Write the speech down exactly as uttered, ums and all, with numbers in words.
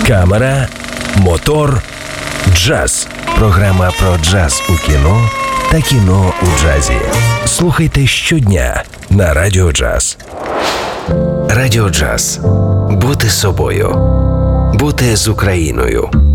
камера, мотор, джаз. Програма про джаз у кіно та кіно у джазі. Слухайте щодня на Радіо Джаз. Радіо Джаз. Бути собою. Бути з Україною.